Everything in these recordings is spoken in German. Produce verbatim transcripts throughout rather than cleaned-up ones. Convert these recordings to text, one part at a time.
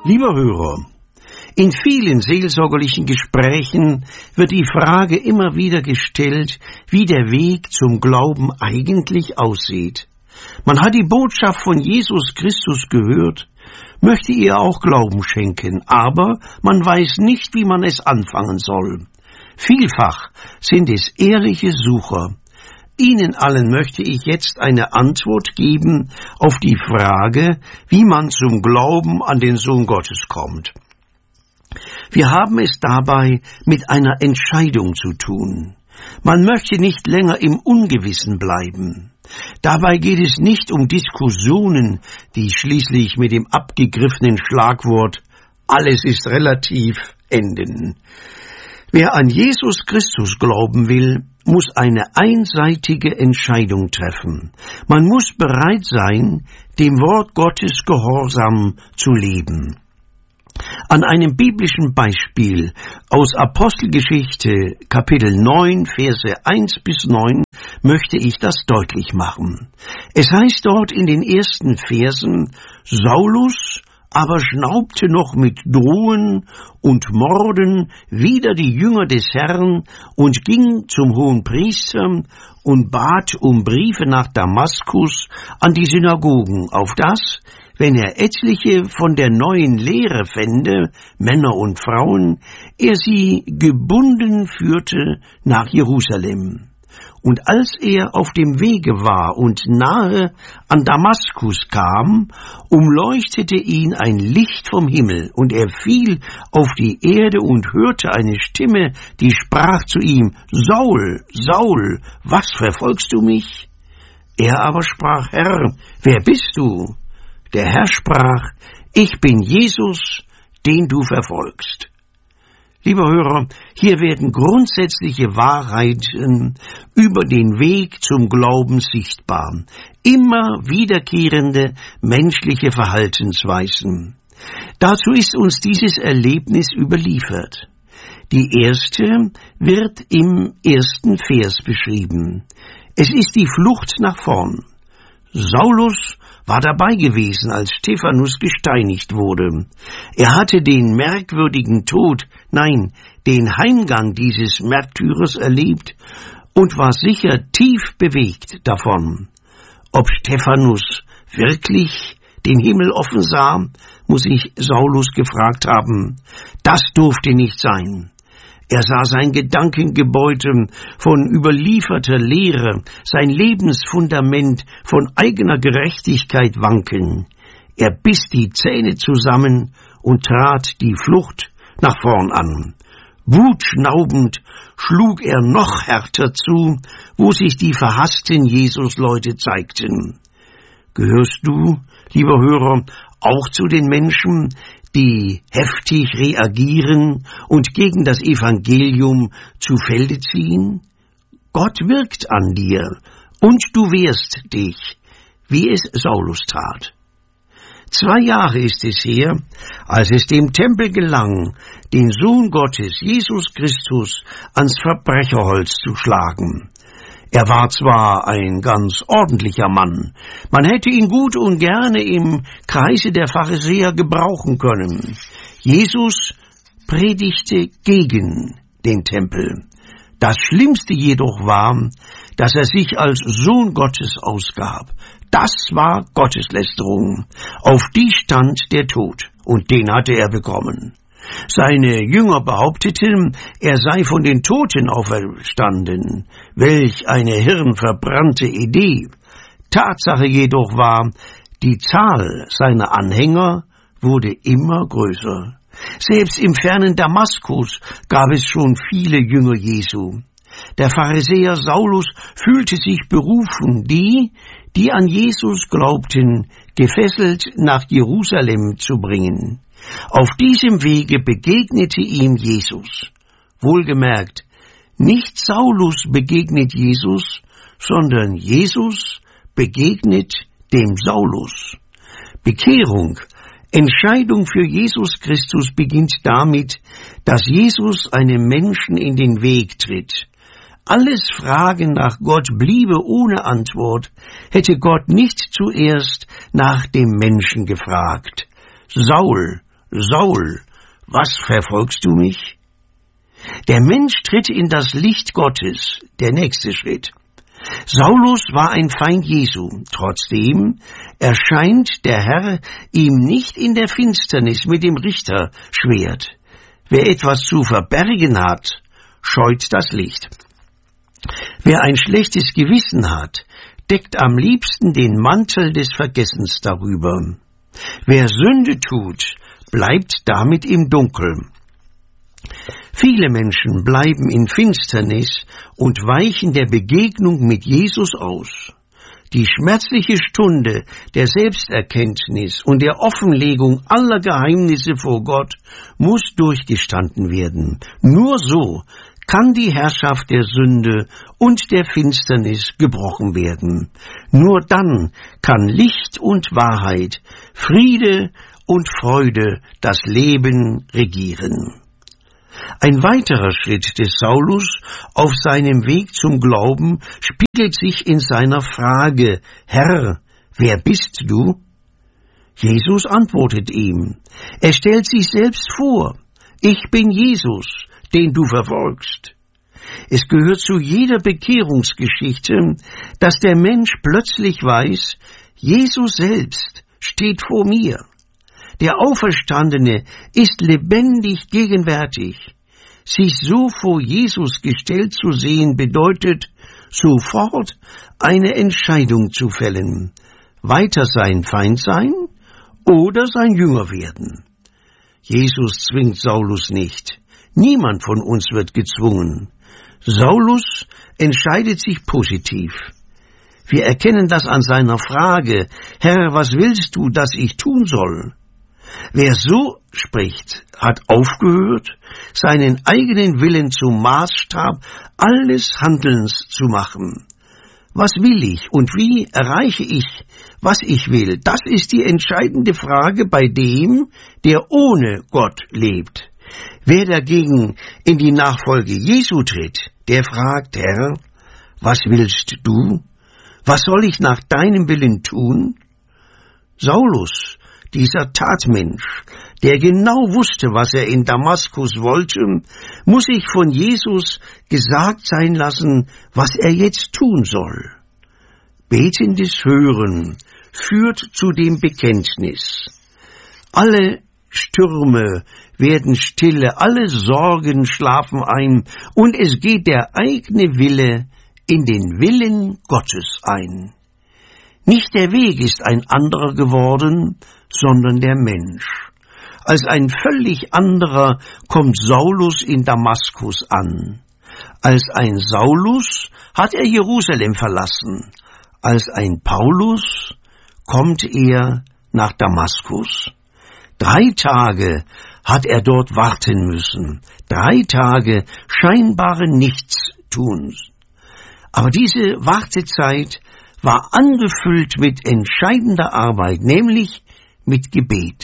Lieber Hörer, in vielen seelsorgerlichen Gesprächen wird die Frage immer wieder gestellt, wie der Weg zum Glauben eigentlich aussieht. Man hat die Botschaft von Jesus Christus gehört, möchte ihr auch Glauben schenken, aber man weiß nicht, wie man es anfangen soll. Vielfach sind es ehrliche Sucher. Ihnen allen möchte ich jetzt eine Antwort geben auf die Frage, wie man zum Glauben an den Sohn Gottes kommt. Wir haben es dabei mit einer Entscheidung zu tun. Man möchte nicht länger im Ungewissen bleiben. Dabei geht es nicht um Diskussionen, die schließlich mit dem abgegriffenen Schlagwort "alles ist relativ" enden. Wer an Jesus Christus glauben will, muss eine einseitige Entscheidung treffen. Man muss bereit sein, dem Wort Gottes gehorsam zu leben. An einem biblischen Beispiel aus Apostelgeschichte Kapitel neun, Verse eins bis neun möchte ich das deutlich machen. Es heißt dort in den ersten Versen: Saulus aber schnaubte noch mit Drohen und Morden wider die Jünger des Herrn und ging zum Hohenpriester und bat um Briefe nach Damaskus an die Synagogen, auf das, wenn er etliche von der neuen Lehre fände, Männer und Frauen, er sie gebunden führte nach Jerusalem. Und als er auf dem Wege war und nahe an Damaskus kam, umleuchtete ihn ein Licht vom Himmel, und er fiel auf die Erde und hörte eine Stimme, die sprach zu ihm: Saul, Saul, was verfolgst du mich? Er aber sprach: Herr, wer bist du? Der Herr sprach: Ich bin Jesus, den du verfolgst. Lieber Hörer, hier werden grundsätzliche Wahrheiten über den Weg zum Glauben sichtbar. Immer wiederkehrende menschliche Verhaltensweisen. Dazu ist uns dieses Erlebnis überliefert. Die erste wird im ersten Vers beschrieben. Es ist die Flucht nach vorn. Saulus war dabei gewesen, als Stephanus gesteinigt wurde. Er hatte den merkwürdigen Tod, nein, den Heimgang dieses Märtyrers erlebt und war sicher tief bewegt davon. Ob Stephanus wirklich den Himmel offen sah, muss sich Saulus gefragt haben. Das durfte nicht sein. Er sah sein Gedankengebäude von überlieferter Lehre, sein Lebensfundament von eigener Gerechtigkeit wanken. Er biss die Zähne zusammen und trat die Flucht nach vorn an. Wutschnaubend schlug er noch härter zu, wo sich die verhassten Jesusleute zeigten. Gehörst du, lieber Hörer, auch zu den Menschen, die heftig reagieren und gegen das Evangelium zu Felde ziehen? Gott wirkt an dir, und du wehrst dich, wie es Saulus tat. Zwei Jahre ist es her, als es dem Tempel gelang, den Sohn Gottes, Jesus Christus, ans Verbrecherholz zu schlagen. Er war zwar ein ganz ordentlicher Mann, man hätte ihn gut und gerne im Kreise der Pharisäer gebrauchen können. Jesus predigte gegen den Tempel. Das Schlimmste jedoch war, dass er sich als Sohn Gottes ausgab. Das war Gotteslästerung. Auf die stand der Tod, und den hatte er bekommen. Seine Jünger behaupteten, er sei von den Toten auferstanden. Welch eine hirnverbrannte Idee! Tatsache jedoch war, die Zahl seiner Anhänger wurde immer größer. Selbst im fernen Damaskus gab es schon viele Jünger Jesu. Der Pharisäer Saulus fühlte sich berufen, die, die an Jesus glaubten, gefesselt nach Jerusalem zu bringen. Auf diesem Wege begegnete ihm Jesus. Wohlgemerkt, nicht Saulus begegnet Jesus, sondern Jesus begegnet dem Saulus. Bekehrung, Entscheidung für Jesus Christus beginnt damit, dass Jesus einem Menschen in den Weg tritt. Alles Fragen nach Gott bliebe ohne Antwort, hätte Gott nicht zuerst nach dem Menschen gefragt. Saul, Saul, was verfolgst du mich? Der Mensch tritt in das Licht Gottes, der nächste Schritt. Saulus war ein Feind Jesu, trotzdem erscheint der Herr ihm nicht in der Finsternis mit dem Richterschwert. Wer etwas zu verbergen hat, scheut das Licht. Wer ein schlechtes Gewissen hat, deckt am liebsten den Mantel des Vergessens darüber. Wer Sünde tut, bleibt damit im Dunkeln. Viele Menschen bleiben in Finsternis und weichen der Begegnung mit Jesus aus. Die schmerzliche Stunde der Selbsterkenntnis und der Offenlegung aller Geheimnisse vor Gott muss durchgestanden werden. Nur so kann die Herrschaft der Sünde und der Finsternis gebrochen werden. Nur dann kann Licht und Wahrheit, Friede und Freude das Leben regieren. Ein weiterer Schritt des Saulus auf seinem Weg zum Glauben spiegelt sich in seiner Frage: Herr, wer bist du? Jesus antwortet ihm. Er stellt sich selbst vor: Ich bin Jesus, den du verfolgst. Es gehört zu jeder Bekehrungsgeschichte, dass der Mensch plötzlich weiß, Jesus selbst steht vor mir. Der Auferstandene ist lebendig gegenwärtig. Sich so vor Jesus gestellt zu sehen, bedeutet, sofort eine Entscheidung zu fällen. Weiter sein Feind sein oder sein Jünger werden. Jesus zwingt Saulus nicht. Niemand von uns wird gezwungen. Saulus entscheidet sich positiv. Wir erkennen das an seiner Frage: Herr, was willst du, dass ich tun soll? Wer so spricht, hat aufgehört, seinen eigenen Willen zum Maßstab alles Handelns zu machen. Was will ich und wie erreiche ich, was ich will? Das ist die entscheidende Frage bei dem, der ohne Gott lebt. Wer dagegen in die Nachfolge Jesu tritt, der fragt: Herr, was willst du? Was soll ich nach deinem Willen tun? Saulus, dieser Tatmensch, der genau wusste, was er in Damaskus wollte, muss sich von Jesus gesagt sein lassen, was er jetzt tun soll. Betendes Hören führt zu dem Bekenntnis. Alle Stürme werden stille, alle Sorgen schlafen ein, und es geht der eigene Wille in den Willen Gottes ein. Nicht der Weg ist ein anderer geworden, sondern der Mensch. Als ein völlig anderer kommt Saulus in Damaskus an. Als ein Saulus hat er Jerusalem verlassen. Als ein Paulus kommt er nach Damaskus. Drei Tage hat er dort warten müssen. Drei Tage scheinbaren Nichtstuns. Aber diese Wartezeit war angefüllt mit entscheidender Arbeit, nämlich mit Gebet.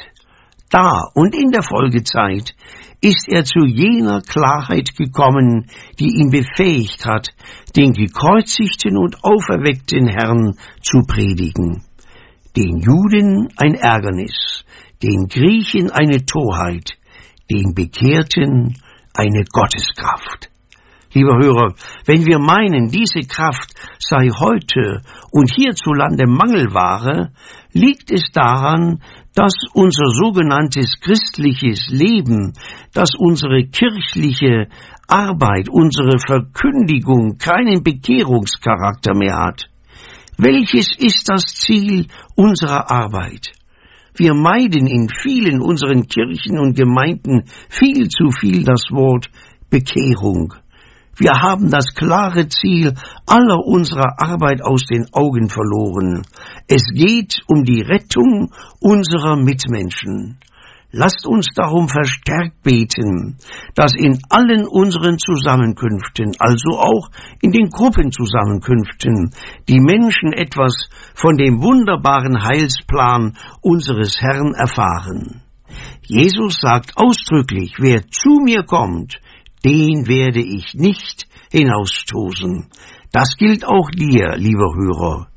Da und in der Folgezeit ist er zu jener Klarheit gekommen, die ihn befähigt hat, den gekreuzigten und auferweckten Herrn zu predigen. Den Juden ein Ärgernis, den Griechen eine Torheit, den Bekehrten eine Gotteskraft. Lieber Hörer, wenn wir meinen, diese Kraft sei heute und hierzulande Mangelware, liegt es daran, dass unser sogenanntes christliches Leben, dass unsere kirchliche Arbeit, unsere Verkündigung keinen Bekehrungscharakter mehr hat. Welches ist das Ziel unserer Arbeit? Wir meiden in vielen unseren Kirchen und Gemeinden viel zu viel das Wort Bekehrung. Wir haben das klare Ziel aller unserer Arbeit aus den Augen verloren. Es geht um die Rettung unserer Mitmenschen. Lasst uns darum verstärkt beten, dass in allen unseren Zusammenkünften, also auch in den Gruppenzusammenkünften, die Menschen etwas von dem wunderbaren Heilsplan unseres Herrn erfahren. Jesus sagt ausdrücklich: Wer zu mir kommt, den werde ich nicht hinausstoßen. Das gilt auch dir, lieber Hörer.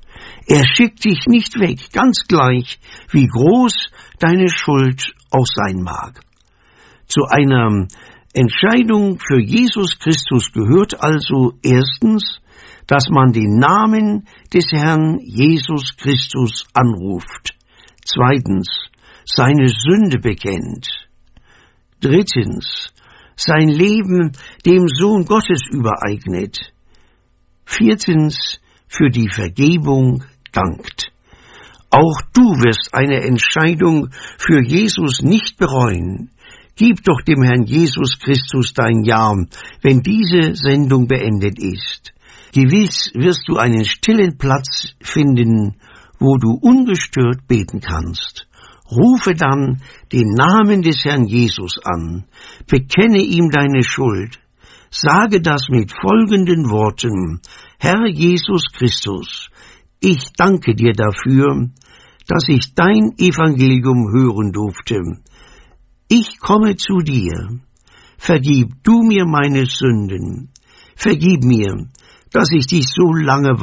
Er schickt dich nicht weg, ganz gleich, wie groß deine Schuld auch sein mag. Zu einer Entscheidung für Jesus Christus gehört also erstens, dass man den Namen des Herrn Jesus Christus anruft. Zweitens, seine Sünde bekennt. Drittens, sein Leben dem Sohn Gottes übereignet. Viertens, für die Vergebung dankt. Auch du wirst eine Entscheidung für Jesus nicht bereuen. Gib doch dem Herrn Jesus Christus dein Ja, wenn diese Sendung beendet ist. Gewiss wirst du einen stillen Platz finden, wo du ungestört beten kannst. Rufe dann den Namen des Herrn Jesus an, bekenne ihm deine Schuld, sage das mit folgenden Worten: Herr Jesus Christus, ich danke dir dafür, dass ich dein Evangelium hören durfte. Ich komme zu dir. Vergib du mir meine Sünden. Vergib mir, dass ich dich so lange